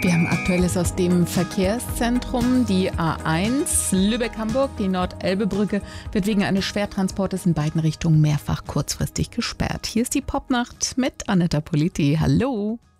Wir haben Aktuelles aus dem Verkehrszentrum. Die A1 Lübeck-Hamburg, die Nord-Elbe-Brücke, wird wegen eines Schwertransportes in beiden Richtungen mehrfach kurzfristig gesperrt. Hier ist die Popnacht mit Anetta Politi. Hallo.